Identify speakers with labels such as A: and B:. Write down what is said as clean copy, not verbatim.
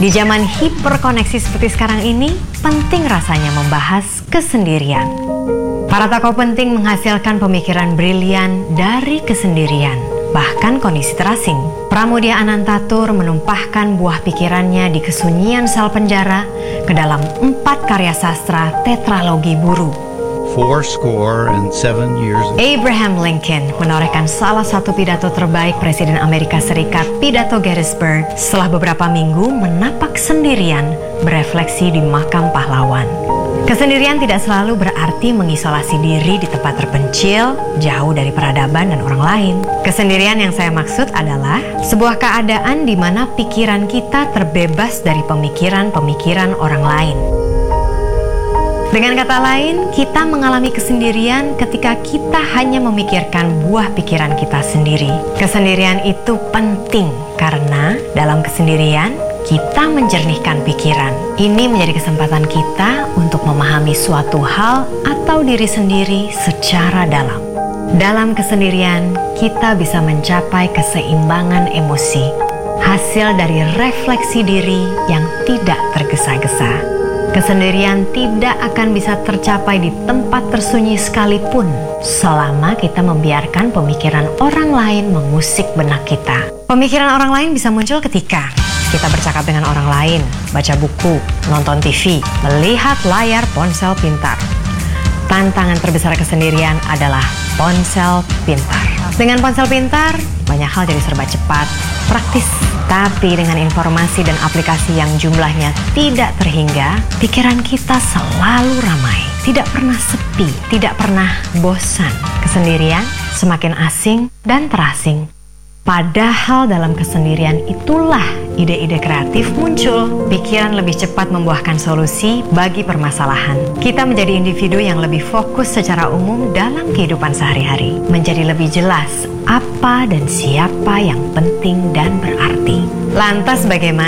A: Di zaman hiperkoneksi seperti sekarang ini, penting rasanya membahas kesendirian. Para tokoh penting menghasilkan pemikiran brilian dari kesendirian, bahkan kondisi terasing. Pramudia Anantatur menumpahkan buah pikirannya di kesunyian sel penjara ke dalam 4 karya sastra tetralogi Buru.
B: 87 years ago.
A: Abraham Lincoln menorehkan salah satu pidato terbaik Presiden Amerika Serikat, pidato Gettysburg, setelah beberapa minggu menapak sendirian berefleksi di makam pahlawan. Kesendirian tidak selalu berarti mengisolasi diri di tempat terpencil, jauh dari peradaban dan orang lain. Kesendirian yang saya maksud adalah sebuah keadaan di mana pikiran kita terbebas dari pemikiran-pemikiran orang lain. Dengan kata lain, kita mengalami kesendirian ketika kita hanya memikirkan buah pikiran kita sendiri. Kesendirian itu penting karena dalam kesendirian kita menjernihkan pikiran. Ini menjadi kesempatan kita untuk memahami suatu hal atau diri sendiri secara dalam. Dalam kesendirian, kita bisa mencapai keseimbangan emosi, hasil dari refleksi diri yang tidak tergesa-gesa. Kesendirian tidak akan bisa tercapai di tempat tersunyi sekalipun selama kita membiarkan pemikiran orang lain mengusik benak kita. Pemikiran orang lain bisa muncul ketika kita bercakap dengan orang lain, baca buku, nonton TV, melihat layar ponsel pintar. Tantangan terbesar kesendirian adalah ponsel pintar. Dengan ponsel pintar, banyak hal jadi serba cepat, praktis. Tapi dengan informasi dan aplikasi yang jumlahnya tidak terhingga, pikiran kita selalu ramai. Tidak pernah sepi, tidak pernah bosan. Kesendirian semakin asing dan terasing. Padahal dalam kesendirian itulah ide-ide kreatif muncul. Pikiran lebih cepat membuahkan solusi bagi permasalahan. Kita menjadi individu yang lebih fokus secara umum dalam kehidupan sehari-hari. Menjadi lebih jelas apa dan siapa yang penting dan berarti. Lantas bagaimana